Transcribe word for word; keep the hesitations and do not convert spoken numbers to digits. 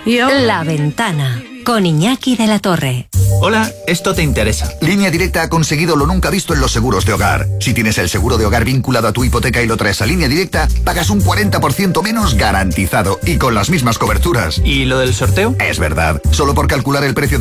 La Ventana, con Iñaki de la Torre. Hola, esto te interesa. Línea Directa ha conseguido lo nunca visto en los seguros de hogar. Si tienes el seguro de hogar vinculado a tu hipoteca y lo traes a Línea Directa, pagas un cuarenta por ciento menos garantizado y con las mismas coberturas. ¿Y lo del sorteo? Es verdad. Solo por calcular el precio